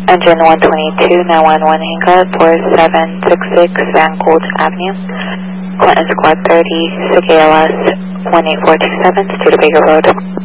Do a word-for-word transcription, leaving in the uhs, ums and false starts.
Engine one twenty-two, nine one one hang up for seven six six Van Gould Avenue. Clinton Squad thirty, S I G A L S one eight four two seven, Studebaker Road.